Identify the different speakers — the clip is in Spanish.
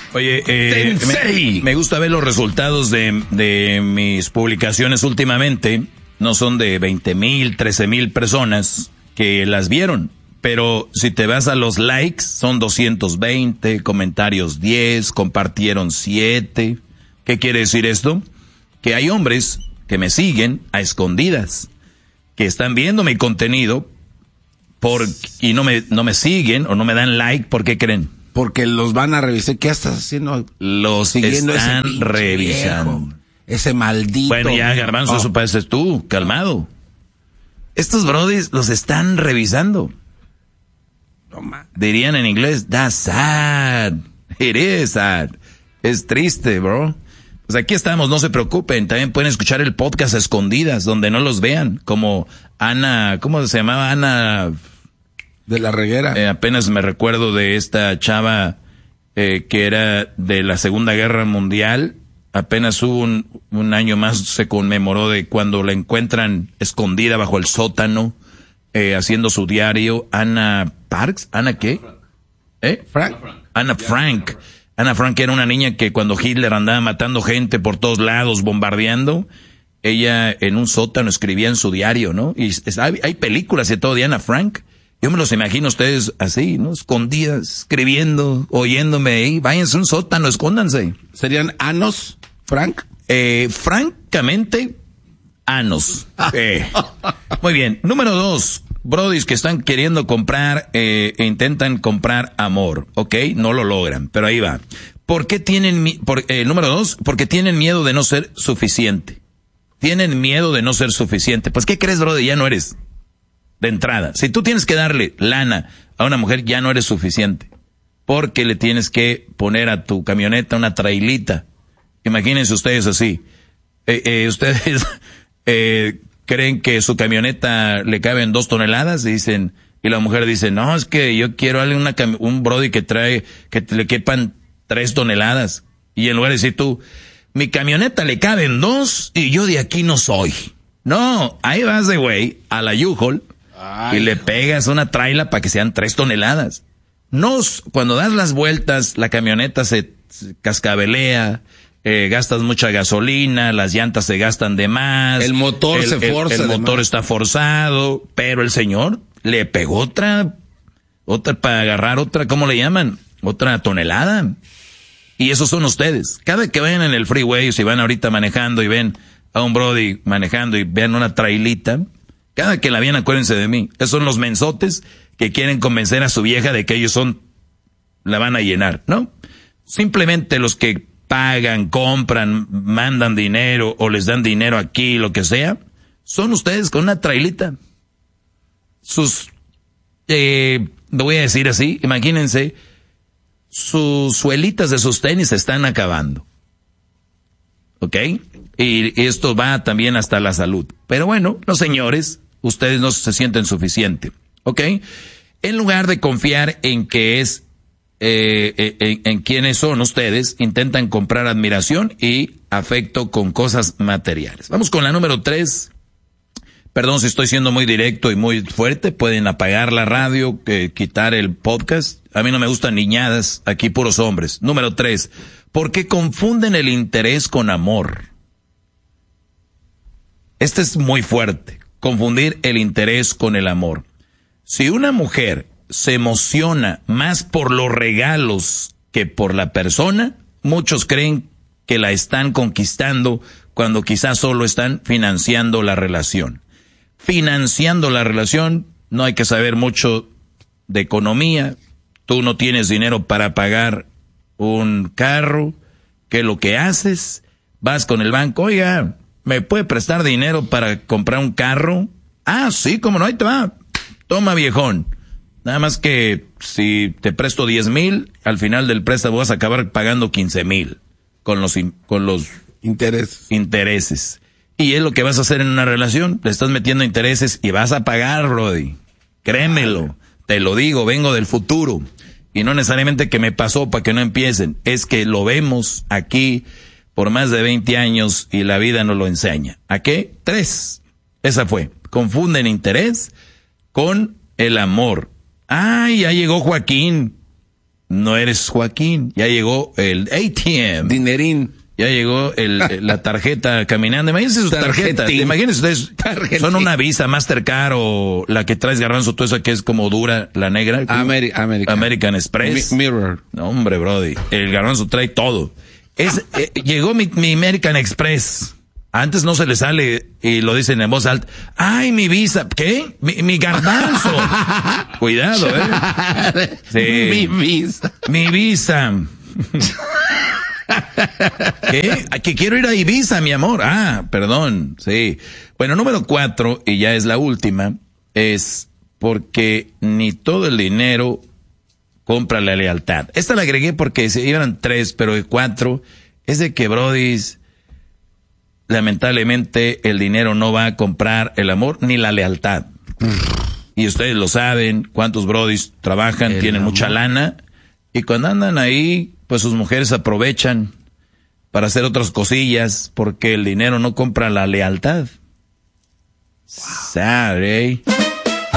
Speaker 1: Oye, me gusta ver los resultados de mis publicaciones últimamente. No son de 20,000, 13,000 personas que las vieron. Pero si te vas a los likes, son 220, comentarios 10, compartieron 7. ¿Qué quiere decir esto? Que hay hombres que me siguen a escondidas, que están viendo mi contenido y no me siguen o no me dan like. ¿Por qué creen?
Speaker 2: Porque los van a revisar. ¿Qué estás haciendo?
Speaker 1: Los
Speaker 2: siguiendo
Speaker 1: están
Speaker 2: ese
Speaker 1: revisando.
Speaker 2: Viejo, ese maldito.
Speaker 1: Bueno, ya, Garbanzo, eso pareces tú, calmado. Estos brodis los están revisando. Dirían en inglés, that's sad. It is sad. Es triste, bro. Pues aquí estamos, no se preocupen. También pueden escuchar el podcast a escondidas, donde no los vean. Como Ana, ¿cómo se llamaba? Ana...
Speaker 2: De la Reguera.
Speaker 1: Apenas me recuerdo de esta chava que era de la Segunda Guerra Mundial. Apenas hubo un año más se conmemoró de cuando la encuentran escondida bajo el sótano, haciendo su diario. Ana Parks, ¿Ana qué?
Speaker 2: Frank.
Speaker 1: Ana Frank. Ana Frank era una niña que cuando Hitler andaba matando gente por todos lados, bombardeando, ella en un sótano escribía en su diario, ¿no? Y hay películas y todo de Ana Frank. Yo me los imagino ustedes así, ¿no? Escondidas, escribiendo, oyéndome ahí. Váyanse a un sótano, escóndanse.
Speaker 2: ¿Serían anos, Frank?
Speaker 1: Francamente, anos. Muy bien. Número 2. Brodis que están queriendo comprar, intentan comprar amor, ¿ok? No lo logran, pero ahí va. ¿Por qué tienen, número 2, porque tienen miedo de no ser suficiente. Tienen miedo de no ser suficiente. Pues, ¿qué crees, Brody? Ya no eres. De entrada. Si tú tienes que darle lana a una mujer, ya no eres suficiente. Porque le tienes que poner a tu camioneta una trailita. Imagínense ustedes así. Ustedes, creen que su camioneta le caben 2 toneladas y la mujer dice, no, es que yo quiero darle un brody que le quepan 3 toneladas. Y en lugar de decir tú, mi camioneta le caben 2 y yo de aquí no soy. No, ahí vas de güey a la U-Haul y le pegas una traila para que sean 3 toneladas. No, cuando das las vueltas, la camioneta se cascabelea, gastas mucha gasolina, las llantas se gastan de más.
Speaker 2: El motor se forza.
Speaker 1: El motor está forzado, pero el señor le pegó otra para agarrar otra, ¿cómo le llaman? Otra tonelada. Y esos son ustedes. Cada que vayan en el freeway, si van ahorita manejando y ven a un brody manejando y vean una trailita, cada que la vean acuérdense de mí. Esos son los mensotes que quieren convencer a su vieja de que ellos la van a llenar, ¿no? Simplemente los que pagan, compran, mandan dinero o les dan dinero aquí, lo que sea, son ustedes con una trailita. Lo voy a decir así, imagínense, sus suelitas de sus tenis se están acabando. ¿Ok? Y esto va también hasta la salud. Pero bueno, los señores, ustedes no se sienten suficiente. ¿Ok? En lugar de confiar en que es en quiénes son ustedes, intentan comprar admiración y afecto con cosas materiales. Vamos con la número 3. Perdón si estoy siendo muy directo y muy fuerte, pueden apagar la radio, quitar el podcast. A mí no me gustan niñadas, aquí puros hombres. Número 3, ¿por qué confunden el interés con amor? Este es muy fuerte, confundir el interés con el amor. Si una mujer se emociona más por los regalos que por la persona, muchos creen que la están conquistando cuando quizás solo están financiando la relación. Financiando la relación, no hay que saber mucho de economía. Tú no tienes dinero para pagar un carro. ¿Qué es lo que haces? Vas con el banco, oiga, ¿me puede prestar dinero para comprar un carro? Ah, sí, cómo no, ahí te va. Toma, viejón. Nada más que si te presto 10,000, al final del préstamo vas a acabar pagando 15,000 con los intereses. Y es lo que vas a hacer en una relación. Le estás metiendo intereses y vas a pagar, brody. Créemelo. Te lo digo, vengo del futuro. Y no necesariamente que me pasó para que no empiecen. Es que lo vemos aquí por más de 20 años y la vida nos lo enseña. ¿A qué? 3. Esa fue. Confunden interés con el amor. ¡Ay, ya llegó Joaquín! no eres Joaquín. Ya llegó el ATM.
Speaker 2: Dinerín.
Speaker 1: Ya llegó la tarjeta caminando. Imagínense sus tarjetas. Imagínense ustedes. Son una Visa, Mastercard o la que traes, Garbanzo, tú esa que es como dura, la negra. American Express.
Speaker 2: Mirror.
Speaker 1: No, hombre, brody. El Garbanzo trae todo. Llegó mi American Express. Antes no se le sale y lo dicen en voz alta. ¡Ay, mi Visa! ¿Qué? Mi Garbanzo. Cuidado, Sí.
Speaker 2: Mi Visa.
Speaker 1: Mi Visa. ¿Qué? Que quiero ir a Ibiza, mi amor. Perdón, sí. Bueno, número 4, y ya es la última, es porque ni todo el dinero compra la lealtad. Esta la agregué porque se iban 3, pero el 4 es de que, brodis, lamentablemente el dinero no va a comprar el amor ni la lealtad. Y ustedes lo saben, cuántos brodis trabajan, tienen mucha lana, y cuando andan ahí, pues sus mujeres aprovechan para hacer otras cosillas porque el dinero no compra la lealtad. Sad, ¿eh?